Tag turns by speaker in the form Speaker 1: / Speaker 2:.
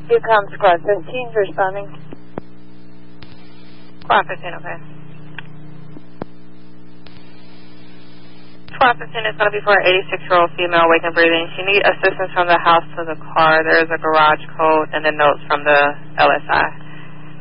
Speaker 1: Here comes Squad 15 responding.
Speaker 2: Squad 15, okay. Squad 15 is going to be for an 86-year-old female awake and breathing. She needs assistance from the house to the car. There is a garage code and the notes from the LSI.